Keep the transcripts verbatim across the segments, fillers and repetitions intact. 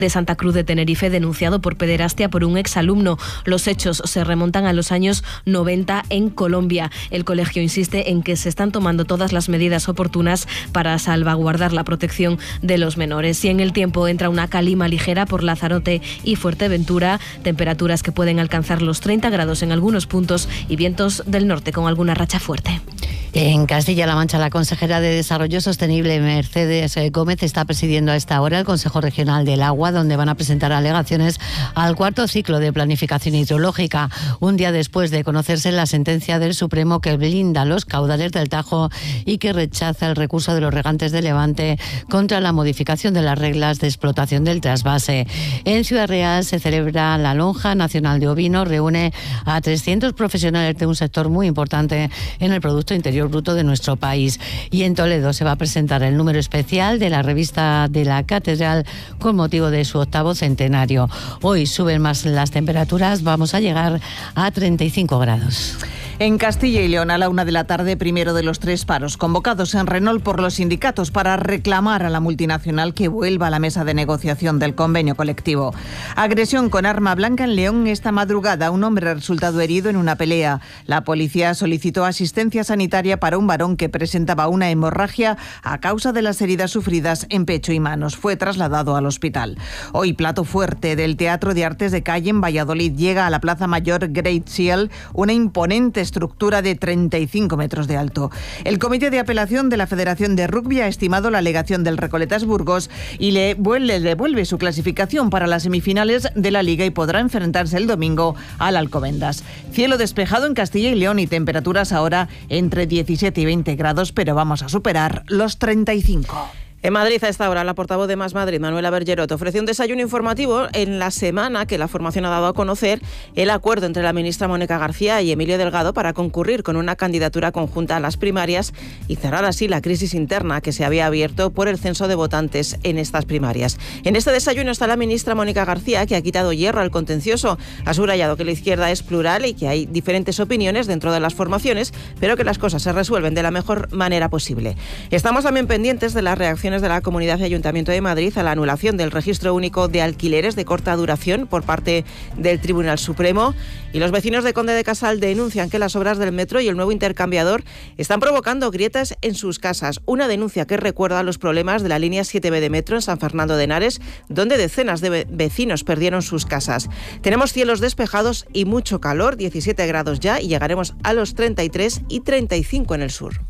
de Santa Cruz de Tenerife, denunciado por pederastia por un exalumno. Los hechos se remontan a los años noventa en Colombia. El colegio insiste en que se están tomando todas las medidas oportunas para salvaguardar la protección de los menores. Y en el tiempo entra una calima ligera por Lanzarote y Fuerteventura, temperaturas que pueden alcanzar los treinta grados en algunos puntos y vientos del norte con alguna racha fuerte. En Castilla-La Mancha, la consejera de Desarrollo Sostenible, Mercedes Gómez, está presidiendo a esta hora el Consejo Regional del Agua, donde van a presentar alegaciones al cuarto ciclo de planificación hidrológica, un día después de conocerse la sentencia del Supremo que blinda los caudales del Tajo y que rechaza el recurso de los regantes de Levante contra la modificación de las reglas de explotación del trasvase. En Ciudad Real se celebra la Lonja Nacional de Ovinos, reúne a trescientos profesionales de un sector muy importante en el Producto Interior Bruto de nuestro país. Y en Toledo se va a presentar el número especial de la revista de la Catedral con motivo de su octavo centenario. Hoy suben más las temperaturas, vamos a llegar a treinta y cinco grados. En Castilla y León, a la una de la tarde, primero de los tres paros convocados en Renault por los sindicatos para reclamar a la multinacional que vuelva a la mesa de negociación del convenio colectivo. Agresión con arma blanca en León esta madrugada. Un hombre ha resultado herido en una pelea. La policía solicitó asistencia sanitaria para un varón que presentaba una hemorragia a causa de las heridas sufridas en pecho y manos. Fue trasladado al hospital. Hoy, plato fuerte del Teatro de Artes de Calle en Valladolid. Llega a la Plaza Mayor Great Seal una imponente estructura de treinta y cinco metros de alto. El Comité de Apelación de la Federación de Rugby ha estimado la alegación del Recoletas Burgos y le, le devuelve su clasificación para las semifinales de la Liga y podrá enfrentarse el domingo al Alcobendas. Cielo despejado en Castilla y León y temperaturas ahora entre diecisiete y veinte grados, pero vamos a superar los treinta y cinco. En Madrid, a esta hora, la portavoz de Más Madrid, Manuela Bergerot, ofreció un desayuno informativo en la semana que la formación ha dado a conocer el acuerdo entre la ministra Mónica García y Emilio Delgado para concurrir con una candidatura conjunta a las primarias y cerrar así la crisis interna que se había abierto por el censo de votantes en estas primarias. En este desayuno está la ministra Mónica García, que ha quitado hierro al contencioso. Ha subrayado que la izquierda es plural y que hay diferentes opiniones dentro de las formaciones, pero que las cosas se resuelven de la mejor manera posible. Estamos también pendientes de las reacciones de la Comunidad y Ayuntamiento de Madrid a la anulación del registro único de alquileres de corta duración por parte del Tribunal Supremo. Y los vecinos de Conde de Casal denuncian que las obras del metro y el nuevo intercambiador están provocando grietas en sus casas. Una denuncia que recuerda los problemas de la línea siete be de metro en San Fernando de Henares, donde decenas de vecinos perdieron sus casas. Tenemos cielos despejados y mucho calor, diecisiete grados ya, y llegaremos a los treinta y tres y treinta y cinco en el sur.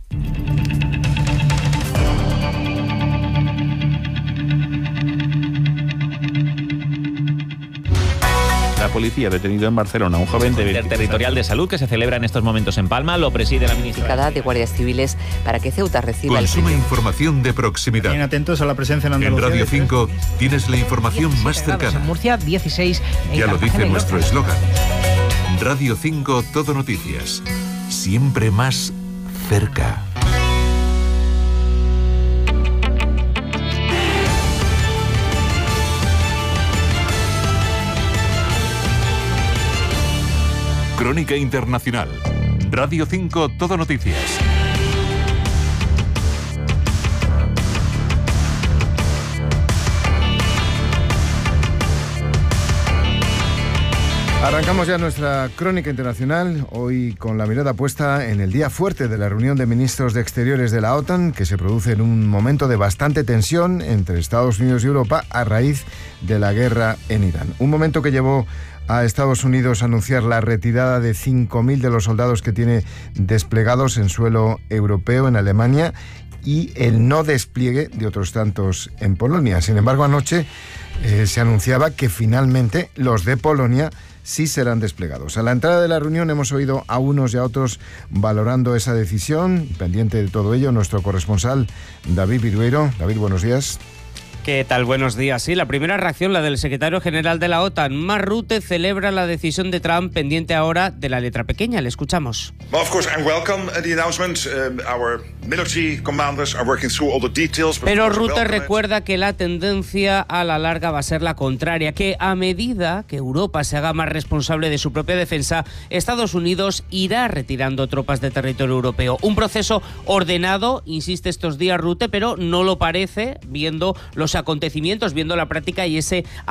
La policía ha detenido en Barcelona a un joven de El territorial de salud que se celebra en estos momentos en Palma lo preside la ministra de Guardias Civiles para que Ceuta reciba Consume el información de proximidad. Bien atentos a la presencia en Andalucía. En Radio cinco tienes la información más cercana. En Murcia, dieciséis. En ya lo dice nuestro eslogan. Radio cinco Todo Noticias. Siempre más cerca. Crónica Internacional. Radio cinco Todo Noticias. Arrancamos ya nuestra crónica internacional, hoy con la mirada puesta en el día fuerte de la reunión de ministros de Exteriores de la OTAN, que se produce en un momento de bastante tensión entre Estados Unidos y Europa a raíz de la guerra en Irán. Un momento que llevó a Estados Unidos a anunciar la retirada de cinco mil de los soldados que tiene desplegados en suelo europeo, en Alemania, y el no despliegue de otros tantos en Polonia. Sin embargo, anoche eh, se anunciaba que finalmente los de Polonia sí serán desplegados. A la entrada de la reunión hemos oído a unos y a otros valorando esa decisión. Pendiente de todo ello, nuestro corresponsal David Virueiro. David, buenos días. ¿Qué tal? Buenos días. Sí, la primera reacción, la del secretario general de la OTAN. Mark Rutte celebra la decisión de Trump, pendiente ahora de la letra pequeña. Le escuchamos. Pero Rutte recuerda que la tendencia a la larga va a ser la contraria, que a medida que Europa se haga más responsable de su propia defensa, Estados Unidos irá retirando tropas de territorio europeo. Un proceso ordenado, insiste estos días Rutte, pero no lo parece, viendo los acontecimientos, viendo la práctica y ese